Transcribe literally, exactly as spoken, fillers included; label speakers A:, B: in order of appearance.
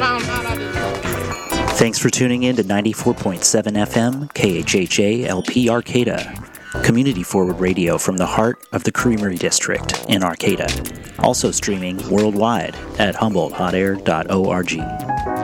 A: found out I didn't know.
B: Thanks for tuning in to ninety-four point seven F M K H H A L P Arcata, community forward radio from the heart of the Creamery District in Arcata. Also streaming worldwide at humboldt hot air dot org.